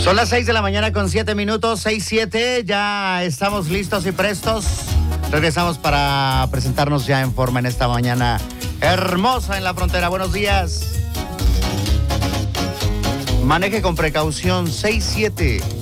Son las 6 de la mañana con 7 minutos, 6:07, ya estamos listos y prestos. Regresamos para presentarnos ya en forma en esta mañana hermosa en la frontera. Buenos días. Maneje con precaución, 6:07.